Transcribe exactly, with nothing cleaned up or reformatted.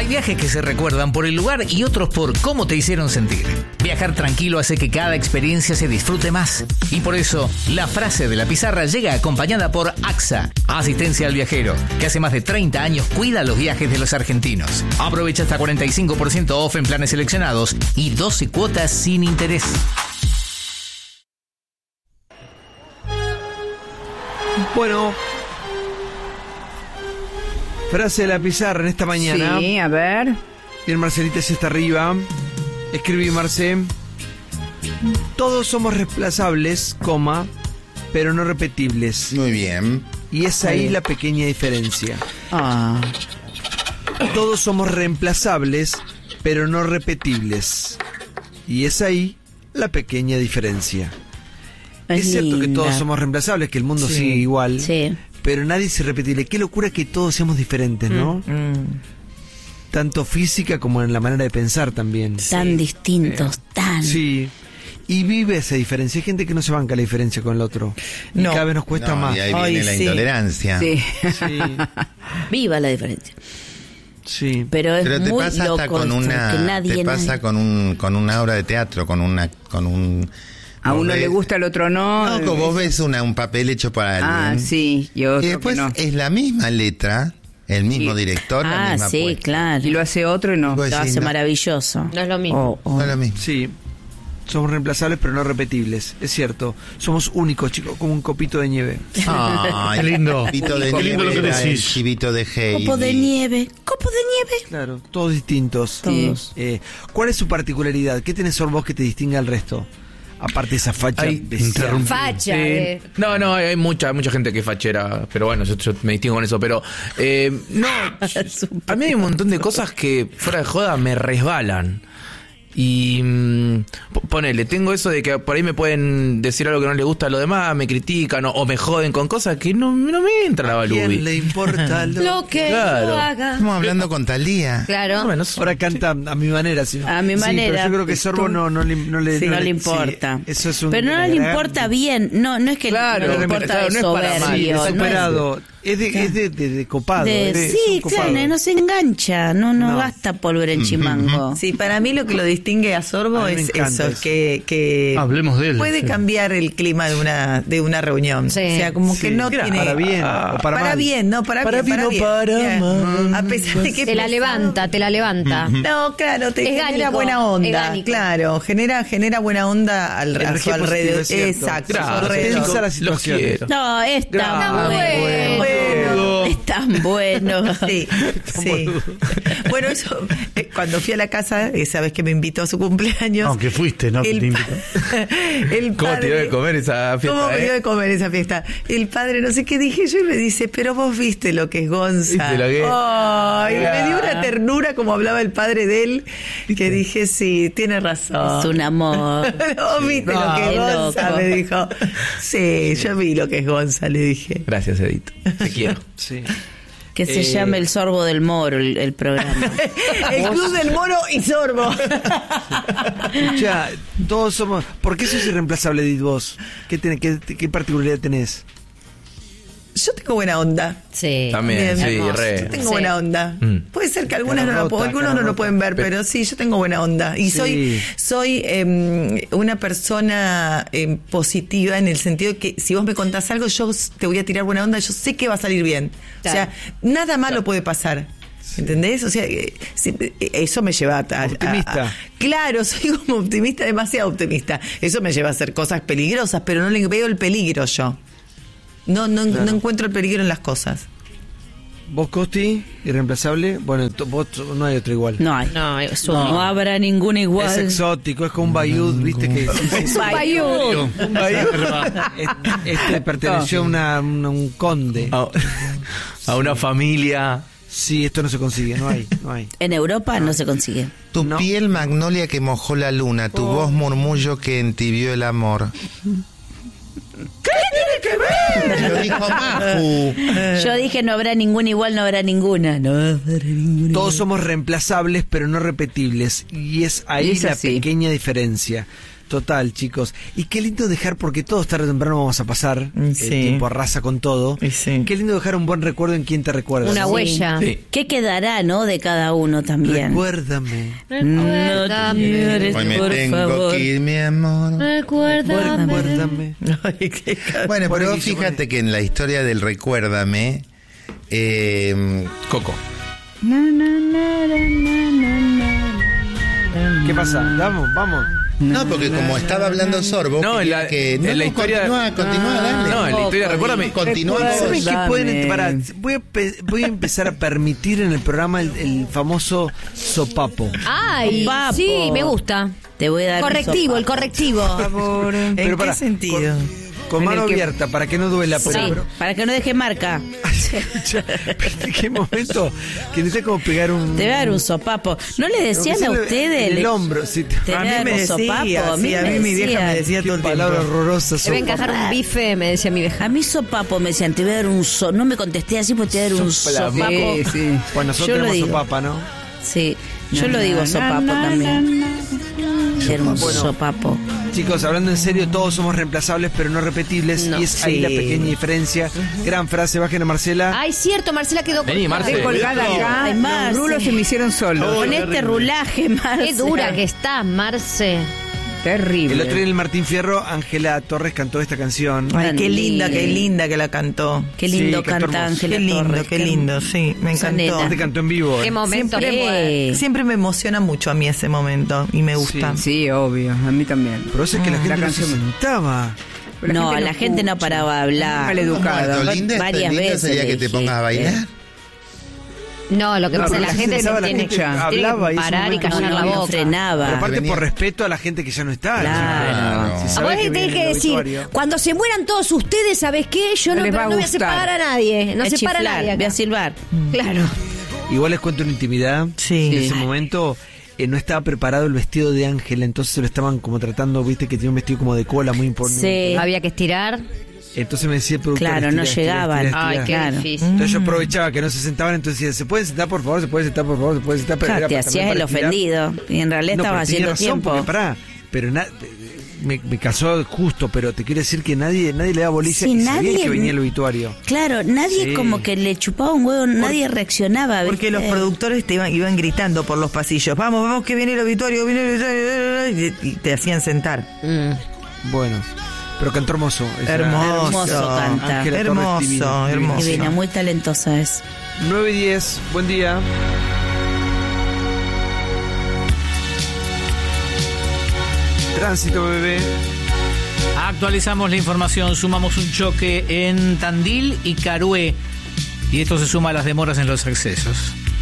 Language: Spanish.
viajes que se recuerdan por el lugar y otros por cómo te hicieron sentir. Viajar tranquilo hace que cada experiencia se disfrute más. Y por eso, la frase de la pizarra llega acompañada por A X A, Asistencia al Viajero, que hace más de treinta años cuida los viajes de los argentinos. Aprovecha hasta cuarenta y cinco por ciento off en planes seleccionados y doce cuotas sin interés. Bueno, frase de la pizarra en esta mañana. Sí, a ver. Bien, Marcelita ya está arriba. Escribí, Marce. Todos somos reemplazables, coma, pero no repetibles. Muy bien. Y es ahí la pequeña diferencia. Ah. Todos somos reemplazables, pero no repetibles. Y es ahí la pequeña diferencia. Es, es cierto linda. que todos somos reemplazables, que el mundo sí. sigue igual. Sí. Pero nadie es irrepetible. Qué locura que todos seamos diferentes, ¿no? Mm, mm. Tanto física como en la manera de pensar también. Tan sí. distintos, eh, tan. Sí. Y vive esa diferencia. Hay gente que no se banca la diferencia con el otro. Y no. cada vez nos cuesta no, más. Y ahí viene Ay, la sí. intolerancia. Sí. Sí. Viva la diferencia. Sí. Pero es Pero te muy pasa loco hasta con una, que nadie, te pasa nadie. con un con una obra de teatro, con una con un A uno ves, le gusta, al otro no. No, como vos ves una, un papel hecho por alguien. Ah, sí, y otro Y después que no. es la misma letra, el mismo Sí. director, la Ah, misma sí, puesta. claro. Y lo hace otro y no. Vos Lo decís, hace no. maravilloso. No es lo mismo. O- o- No es lo mismo. Sí. Somos reemplazables, pero no repetibles. Es cierto. Somos únicos, chicos, como un copito de nieve. Ay, Qué lindo. Chivito de Qué lindo lo que nieve, era el decís. chivito de Heidi. Copo de nieve, copo de nieve. Claro, todos distintos. Todos. Eh, ¿Cuál es su particularidad? ¿Qué tenés vos que te distingue al resto? Aparte de esa facha Ay, bestial. interrumpí. Facha, Sí. eh. No, no, hay mucha mucha gente que es fachera, pero bueno, yo, yo me distingo con eso, pero eh, no, a mí hay un montón de cosas que fuera de joda me resbalan. Y mm, p- ponele, tengo eso de que por ahí me pueden decir algo que no le gusta a los demás, me critican o, o me joden con cosas que no, no me entra la ¿A quién balubi. le importa lo, Lo que Claro. yo haga. Estamos hablando con Talía. Claro. Bueno, Ahora canta a mi manera. Sí. A mi Sí, manera. pero yo creo que Sorbo no, no le, no le, Sí, no le sí, importa. eso es un Pero no le agregar- importa bien. No, no es que Claro, no le no, importa claro, de no es para mal, soberbio. es no es- Superado. Es de, es de, de, de copado. de- es de- es sí, un copado. claro, no se engancha, no, no, No. gasta pólvora en chimango. Sí, para mí lo que lo distingue a Sorbo A mí me es encanta eso, eso. que, que Hablemos de él. puede Sí. cambiar el clima de una de una reunión. Sí. O sea, como Sí, que no claro, tiene... para bien Ah, o para mal. bien, no, para, Para bien, bien o para Bien. mal. A pesar de que... Te la pesado. levanta, te la levanta. No, claro, te Es genera gánico, buena onda. es gánico. Claro, genera genera buena onda al, a Energía su positiva, alrededor. es cierto. Exacto, a su Gracias, alrededor. Tensa la Los situación. quiero. No, es tan Gracias. bueno. Bueno. Es tan bueno. Sí, sí. Bueno, eso, eh, cuando fui a la casa, esa vez que me invitó a su cumpleaños. Aunque fuiste, ¿no? El, Te pa- invitó. el ¿Cómo te dio padre- de comer esa fiesta? ¿Cómo me eh? dio de comer esa fiesta? El padre, no sé qué dije yo, y me dice, pero vos viste lo que es Gonza. ¿Viste lo que es? Ay, Ah. me dio una ternura como hablaba el padre de él, que dije, sí, tiene razón. Es un amor. No, viste No, lo que es qué Gonza, loco. me dijo. Sí, yo vi lo que es Gonza, le dije. Gracias, Edito. Te quiero. Sí. Que se Eh, llame El Sorbo del Moro, el, el programa. El Club del Moro y Sorbo. Ya, todos somos. ¿Por qué sos irreemplazable, Edith, vos? ¿Qué, tenés, qué, qué particularidad tenés? Yo tengo buena onda. Sí. También, sí, hermoso. re. Yo tengo Sí. buena onda. Mm. Puede ser que algunas no, Cara lo, rota, algunos cara no lo rota. pueden ver, pero sí, yo tengo buena onda. Y Sí. soy soy eh, una persona eh, positiva en el sentido de que si vos me contás algo, yo te voy a tirar buena onda, yo sé que va a salir bien. Claro. O sea, nada malo puede pasar. ¿Entendés? O sea, eh, sí, eh, eso me lleva a, a- Optimista. a- a- claro, soy como optimista, demasiado optimista. Eso me lleva a hacer cosas peligrosas, pero no le veo el peligro yo. No, no, Claro. no encuentro el peligro en las cosas. ¿Vos, Costi, irreemplazable? Bueno, to- vos no hay otro igual. No hay. No, es No, un... habrá ningún igual. Es exótico, es como un bayud, viste que sí, sí, sí. Bayou. Un bayud. Este perteneció a una, una- un conde. A, a una familia. Sí, esto no se consigue, no hay, no hay. En Europa no se consigue. Tu No. piel magnolia que mojó la luna, tu voz murmullo que entibió el amor. ¿Qué tiene que ver? Lo dijo Mafu. Yo dije no habrá ningún igual, no habrá ninguna. No habrá ninguna. Todos somos reemplazables, pero no repetibles. Y es ahí Y es la así. pequeña diferencia. Total, chicos. Y qué lindo dejar, porque todos tarde o temprano vamos a pasar. Sí. El tiempo arrasa con todo. Y sí. Qué lindo dejar un buen recuerdo en quien te recuerda. Una ¿no? huella. Sí. ¿Qué quedará, no, de cada uno también? Recuérdame. Recuérdame, Hoy me por tengo favor. que ir, mi amor. recuérdame. Recuérdame. Ay, qué ca- Bueno, Pone pero Guille, fíjate pone. que en la historia del Recuérdame, eh, Coco. ¿Qué pasa? Vamos, vamos. no, porque como estaba hablando Sorbo, No, en quería la- que, en la historia- continúa, continúa, dale. No, en la historia, recuérdame. Continúa vos. ¿Saben qué Dame. pueden? Pará, voy, a, pe- voy a empezar a permitir en el programa el, el famoso sopapo. Ay, Papo. sí, me gusta. Te voy a dar un Correctivo, el sopapo. correctivo. ¿En Pero qué pará, sentido? Con En mano el que- abierta, para que no duela. Sí, Pero, para que no deje marca. pero ¿en qué momento? Que necesita como pegar un... Te voy a dar un sopapo. ¿No le decían Aunque a sea ustedes? en el le- hombro. Sí, te- Te A voy a mí dar me un decía, sopapo. sí, a mí me mi vieja me decían. decía todo Qué el palabra tiempo. horrorosa. Te voy a sopapo. encajar un bife, me decía mi vieja. A mí sopapo me decían, te voy a dar un so... No me contesté así, porque te voy a dar un Soplapo. sopapo. Sí, sí. Bueno, nosotros Yo lo tenemos digo. sopapa, ¿no? Sí, yo lo digo sopapo también. Era un Bueno. sopapo. Chicos, hablando en serio, todos somos reemplazables, pero no repetibles. No. Y es ahí Sí. la pequeña diferencia. Gran frase, bajen a Marcela. Ay, cierto, Marcela quedó Vení, Marce. Estoy colgada acá. Ay, Marce. Los rulos se me hicieron solos. Con este rulaje, Marce. Qué dura que estás, Marce. Terrible. El otro día en el Martín Fierro, Ángela Torres cantó esta canción. Ay, qué Tan linda, qué linda. linda que la cantó. Qué lindo Sí, cantó canta hermoso. Ángela Qué lindo, Torres. qué lindo, sí, me Esa encantó. nena. Este cantó en vivo. Qué eh. momento. Siempre, Sí. siempre me emociona mucho a mí ese momento y me gusta. Sí, obvio, a mí también. Pero eso es que la Mm, gente la no se canción- sentaba. Pero No, la gente no escucha. paraba de hablar. Maleducada. Muerto, linda, Varias linda veces sería le que te pongas a dijiste. bailar. No, lo que No, pasa es pero que la la gente gente se estaba, la tiene, gente tiene hablaba y que eso parar y no- callar No, la no boca. frenaba. Pero aparte venía- por respeto a la gente que ya no está. Claro. Claro. Si A sabe vos que tenés viene que el decir, obituario. cuando se mueran todos ustedes, ¿sabés qué? Yo no, No les va a no voy a gustar. separar a nadie. No Es se para chiflar, nadie voy a acá. silbar. Claro. Igual les cuento una intimidad. Sí. En ese momento eh, no estaba preparado el vestido de Ángela, entonces se lo estaban como tratando, viste, que tenía un vestido como de cola muy importante. Sí. Había que estirar. Entonces me decía el productor, Claro, no "Estira, estira, llegaban. estira, Ay, estira". qué Claro. difícil. Entonces yo aprovechaba que no se sentaban, entonces decía, ¿se pueden sentar por favor? ¿Se pueden sentar por favor? ¿Se pueden sentar? Pero Claro, era te para- hacías también el para estirar. ofendido. Y en realidad No, estaba pero tenía haciendo razón, tiempo. porque pará, pero na- me, me casó justo, pero te quiero decir que nadie nadie le da bolicia Sí, y sabía nadie- que venía el obituario. Claro, nadie Sí. como que le chupaba un huevo, nadie reaccionaba. Porque ¿viste? los productores te iban, iban gritando por los pasillos, vamos, vamos, que viene el obituario, viene el obituario, y, y te hacían sentar. Mm. Bueno, pero cantó hermoso. Esa- Hermoso, Hermoso canta. Ángela Torres, hermoso, divina, divina. hermoso. Divina, muy talentosa es. nueve y diez, buen día. Tránsito, bebé. Actualizamos la información, sumamos un choque en Tandil y Carué y esto se suma a las demoras en los accesos.